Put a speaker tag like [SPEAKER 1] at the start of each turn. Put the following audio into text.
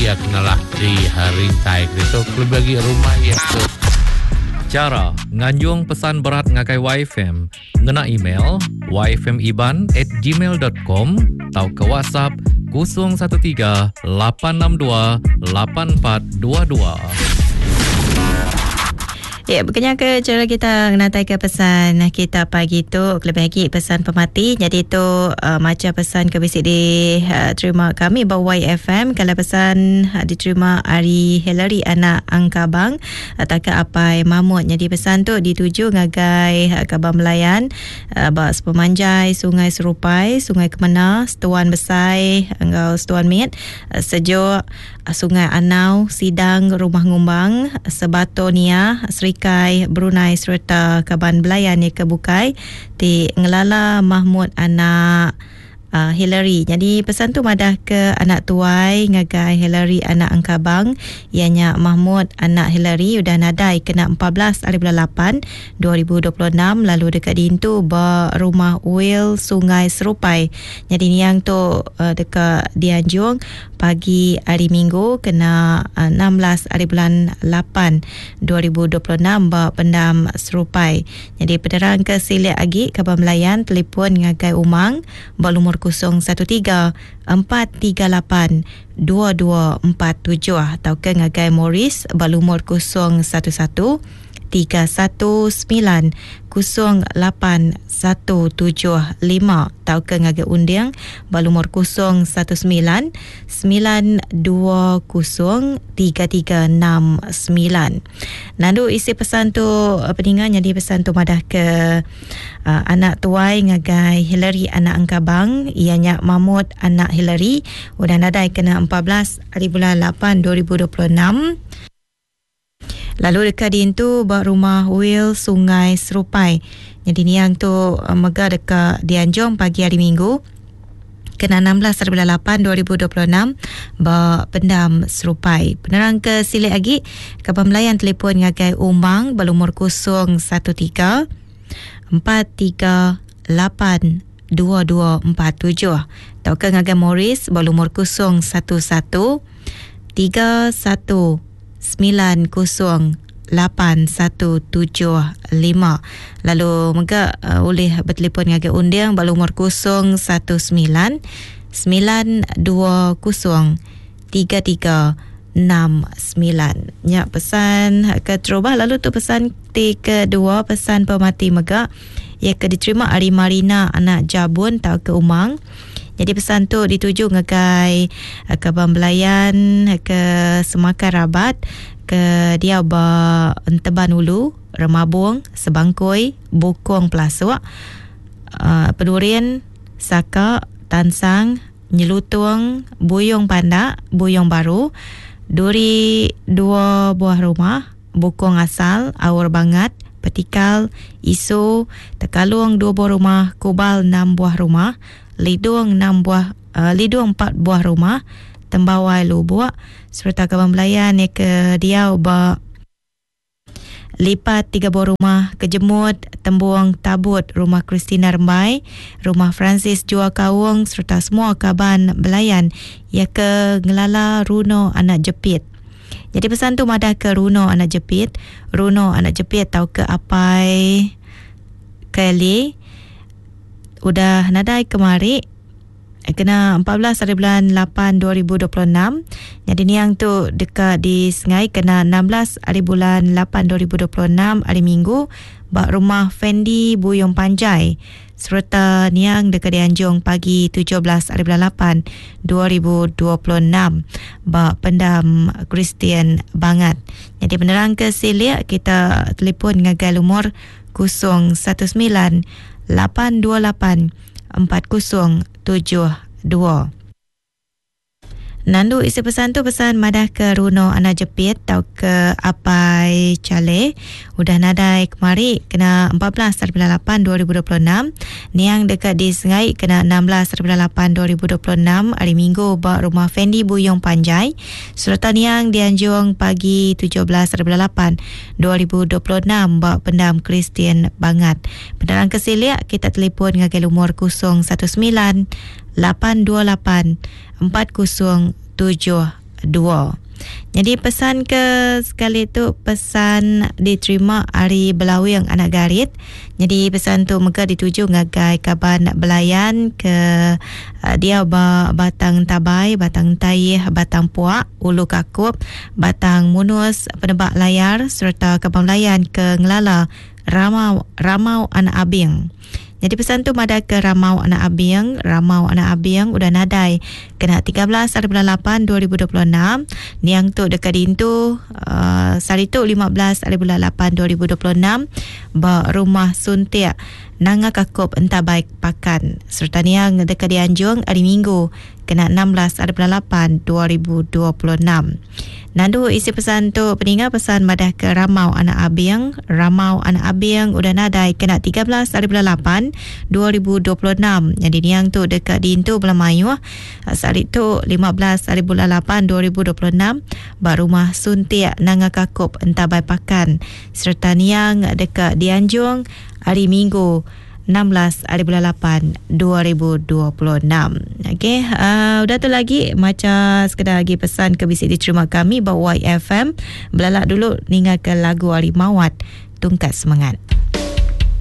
[SPEAKER 1] ia kenalah di hari taik itu klub bagi rumah ia tu.
[SPEAKER 2] Cara nganjung pesan berat ngakai YFM ngena email yfmiban@gmail.com atau ke WhatsApp 013 862 8422.
[SPEAKER 3] Ya, bukannya ke cara kita nantai ke pesan kita pagi tu lebih lagi pesan pemati. Jadi tu macam pesan ke bisik terima kami bawa YFM. Kalau pesan diterima Ari Hillary anak Angkabang atau ke apa mamut. Jadi pesan tu dituju ngagai Kabang Melayan, bas pemanjai Sungai Serupai, Sungai Kemena, Setuan Besai, engkau Setuan Mit, Sejuk, Sungai Anau, Sidang, Rumah Ngumbang, Sebatonia, Serikai, Brunei serta Kaban Belayan ke Bukai di Ngelala Mahmud anak Hillary. Jadi pesan tu madah ke anak tuai ngagai Hillary anak Angkabang, ianya Mahmud anak Hillary udah nadai kena 14 hari bulan 8 2026 lalu dekat dintu rumah Will Sungai Serupai. Jadi ni yang tu dekat Dianjung pagi hari Minggu kena 16 hari bulan 8 2026 pendam Serupai. Jadi pederang ke Silik Agi Kabang Melayan telefon ngagai Umang berumur 013 438 2247 atau ke ngagai Morris berumur 011 319 08 175 atau ke ngagai Undiang berumur 019 920 3369. Nandu isi pesan tu peningan jadi pesan tu madah ke anak tuai ngagai Hillary anak Angkabang, ianya Mahmud anak Hillary udah nadai kena 14 hari bulan 8 2026. Lalu dekat dintu rumah Will Sungai Serupai. Jadi ni yang tu megah dekat Dianjung pagi hari Minggu kena 16 hari bulan 8 2026 pendam Serupai. Penerang ke Silik Agi Kabang Melayan telefon ngagai Umang berumur 013 438 2247 atau ke ngagai Morris berumur 011 31 908175. Lalu mereka boleh bertelefon dengan Undiang berumur 019 920 3369. Ya, pesan ke terubah. Lalu tu pesan kedua, pesan pemati megak ia ke diterima Ari Marina anak Jabun tau ke Umang. Jadi pesan tu dituju ngagai Kabang Belayan ke Semakan Rabat ke dia Enteban Ulu, Remabung, Sebangkoi, Bokong Pelasuk, Pedurian, Saka, Tansang, Nyelutung, Buyong Pandak, Buyong Baru, Duri 2 buah rumah, Bokong Asal, Awur Bangat, Petikal, Isu, Tekalung 2 buah rumah, Kubal 6 buah rumah, Lidung 4 buah rumah, Tembawai Lubuk, serta Kabang Belayan ke Diau Lipat 3 buah rumah, Kejemut, Tembuang Tabut, rumah Kristina Rembai, rumah Francis Jua Kawung, serta semua Kaban Belayan ia ke Ngelala Runo anak Jepit. Jadi pesan tu madah ke Runo anak Jepit. Runo anak Jepit tahu ke Apai Kali udah nadai kemari kena 14 hari bulan 8 2026. Jadi ni yang tu dekat di Sengai kena 16 hari bulan 8 2026 hari Minggu rumah Fendi Buyong Panjai serta niang dekat Dianjung pagi 17 hari bulan 8 2026 pendam Kristian Bangat. Jadi penerang ke Silik kita telefon ngagal umur 019 828 4072. Nandu isi pesan tu pesan madah ke Runo anak Jepit tau ke Apai Cale udah nadai kemari kena 14 hari bulan 8 2026. Niang dekat di Sengai kena 16 hari bulan 8 2026 hari Minggu rumah Fendi Buyong Panjai serta niang Dianjung pagi 17 hari bulan 8 2026 pendam Kristian Bangat. Pendalang ke Silik kita telefon ngagal umur 019 828 4072. Jadi pesan ke sekali tu pesan diterima hari Belawing anak garit. Jadi pesan tu mereka dituju ngagai kabar nak belayan ke dia batang tabai, batang taih, batang puak, ulu kakup, batang munus, penebak layar serta kabar belayan ke ngelala ramau anak abing. Jadi pesan tu mada ke ramau anak abing udah nadai kena 13/8/2026. Niang tu dekat dintu saritu 15/8/2026 ba rumah suntiak nanga kakup entah baik pakan serta niang dekat Dianjung hari Minggu kena 16/8/2026. Nandu isi pesan tu peningat pesan madah ke ramau anak abing udah nadai kena 13/8/2026. Jadi niang tu dekat dintu Belamayu saat itu 15/8/2026 ba rumah suntiak nanga kakup entah baik pakan serta niang dekat Dianjung hari Minggu 16/8/2026. Okey, udah tu lagi macam sekedar lagi pesan ke bisik diterima kami bahawa YFM belalak dulu ninggalkan lagu Harimawat Tungkat Semangat.